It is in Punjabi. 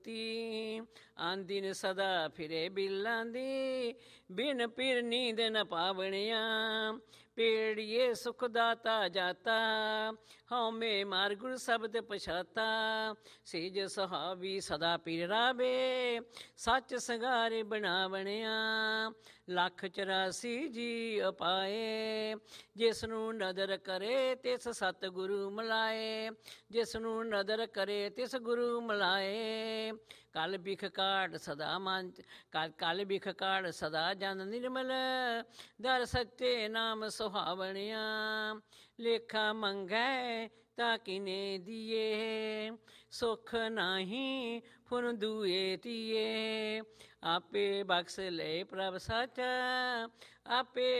ਆਂਦੀ ਸਦਾ ਫਿਰੇ ਬਿੱਲਾਂ ਦੀ, ਬਿਨ ਪਿਰ ਨੀਂਦ ਨ ਪਾਵਣਿਆ। ਪੇੜੀਏ ਸੁਖ ਦਾਤਾ ਜਾਤਾ, ਹਉਮੈ ਮਾਰ ਗੁਰ ਸ਼ਬਦ ਪਛਾਤਾ। ਸਿਜ ਸੁਹਾਵੀ ਸਦਾ ਪਿਰ ਰਾਵੇ, ਸੱਚ ਸੰਗਾਰੇ ਬਣਾਵਣਿਆ। 184 ਜੀ ਅਪਾਏ, ਜਿਸ ਨੂੰ ਨਦਰ ਕਰੇ ਤਿਸ ਸਤਿਗੁਰੂ ਮਿਲਾਏ। ਜਿਸ ਨੂੰ ਨਦਰ ਕਰੇ ਤਿਸ ਗੁਰੂ ਮਿਲਾਏ। ਕਲ ਬਿਖ ਕਾਟ ਸਦਾ ਮਨ, ਕਲ ਬਿਖ ਕਾਟ ਸਦਾ ਜਨ ਨਿਰਮਲ। ਦਰ ਸੱਚੇ ਨਾਮ ਸੁਹਾਵਣਿਆ। ਲੇਖਾ ਮੰਗੈ ਤਾ ਕਿਨੇ ਦੀਏ, ਸੁਖ ਨਾਹੀ ਫੁਨ ਦੂਏ ਤੀਏ। ਆਪੇ ਬਖਸ਼ ਲਏ ਪ੍ਰਭ ਸੱਚ, ਆਪੇ